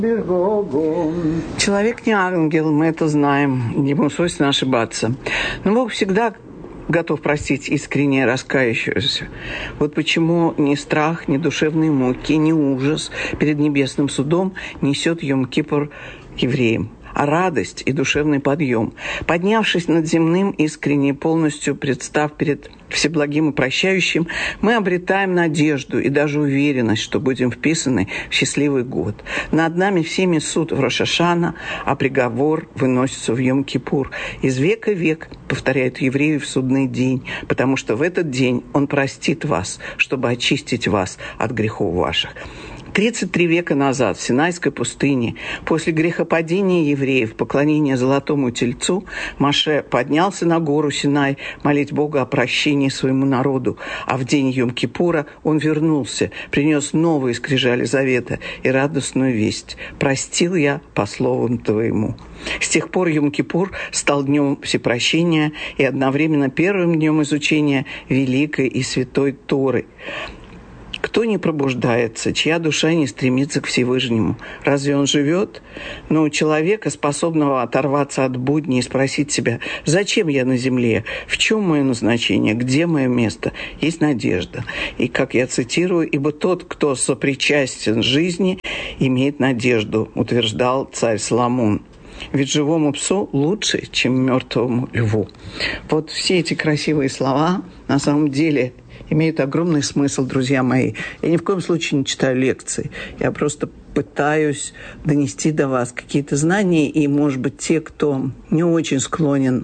Человек не ангел, мы это знаем, ему свойственно ошибаться. Но Бог всегда готов простить искренне раскаявшегося. Вот почему ни страх, ни душевные муки, ни ужас перед небесным судом несет Йом-Кипур евреям, а радость и душевный подъем. Поднявшись над земным, искренне полностью представ перед Всеблагим и Прощающим, мы обретаем надежду и даже уверенность, что будем вписаны в счастливый год. Над нами всеми суд в Рош ха-Шана, а приговор выносится в Йом-Кипур. Из века в век, повторяют евреи в судный день, потому что в этот день Он простит вас, чтобы очистить вас от грехов ваших. 33 века назад в Синайской пустыне, после грехопадения евреев, поклонения золотому тельцу, Моше поднялся на гору Синай молить Бога о прощении своему народу. А в день Йом-Кипура он вернулся, принес новые скрижали завета и радостную весть: «Простил я по словам твоему». С тех пор Йом-Кипур стал днем всепрощения и одновременно первым днем изучения великой и святой Торы. Кто не пробуждается, чья душа не стремится к Всевышнему? Разве он живет? Но у человека, способного оторваться от будней и спросить себя: «Зачем я на земле? В чем мое назначение? Где мое место?» Есть надежда. И, как я цитирую, «Ибо тот, кто сопричастен жизни, имеет надежду», утверждал царь Соломон. Ведь живому псу лучше, чем мертвому льву. Вот все эти красивые слова на самом деле имеют огромный смысл, друзья мои. Я ни в коем случае не читаю лекции. Я просто пытаюсь донести до вас какие-то знания, и, может быть, те, кто не очень склонен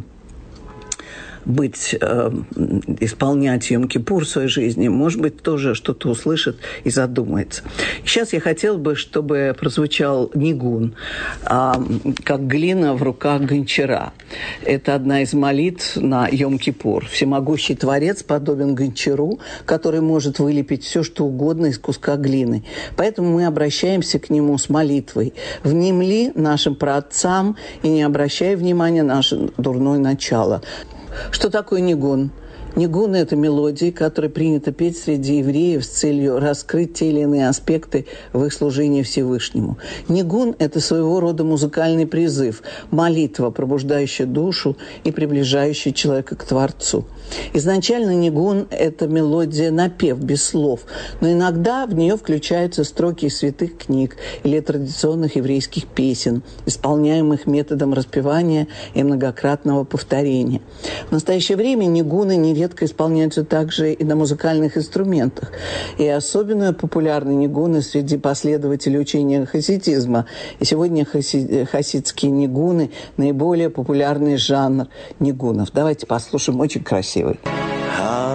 исполнять Йом-Кипур в своей жизни, может быть, тоже что-то услышит и задумается. Сейчас я хотела бы, чтобы прозвучал нигун, как глина в руках гончара. Это одна из молитв на Йом-Кипур. Всемогущий Творец подобен гончару, который может вылепить все, что угодно из куска глины. Поэтому мы обращаемся к нему с молитвой: «Внемли нашим праотцам и не обращай внимания на наше дурное начало». Что такое нигун? Нигун – это мелодии, которые принято петь среди евреев с целью раскрыть те или иные аспекты в их служении Всевышнему. Нигун – это своего рода музыкальный призыв, молитва, пробуждающая душу и приближающая человека к Творцу. Изначально нигун – это мелодия, напев без слов, но иногда в нее включаются строки из святых книг или традиционных еврейских песен, исполняемых методом распевания и многократного повторения. В настоящее время нигуны нередко исполняются также и на музыкальных инструментах. И особенно популярны нигуны среди последователей учения хасидизма. И сегодня хасидские нигуны – наиболее популярный жанр нигунов. Давайте послушаем очень красивый.